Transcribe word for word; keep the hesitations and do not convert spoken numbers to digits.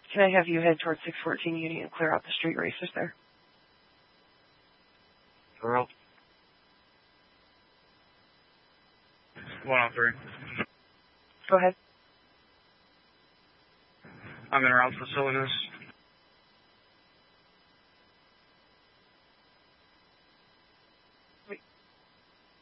Can I have you head towards six fourteen Union and clear out the street racers there? Girl. one oh three. Go ahead. I'm in route for Salinas.